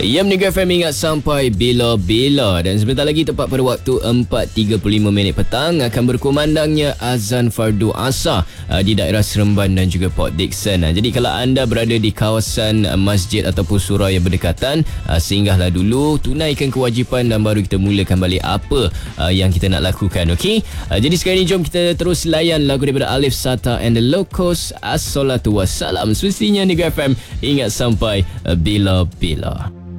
Ya, Mega FM ingat sampai bila-bila. Dan sebentar lagi tepat pada waktu 4.35 petang akan berkumandangnya azan fardu asar di daerah Seremban dan juga Port Dickson. Jadi kalau anda berada di kawasan masjid ataupun surau yang berdekatan, singgahlah dulu, tunaikan kewajipan dan baru kita mulakan balik apa yang kita nak lakukan. Okey. Jadi sekarang ni jom kita terus layan lagu daripada Alif Sata and the Locos, As-salatu wassalam. Semestinya Mega FM ingat sampai bila-bila.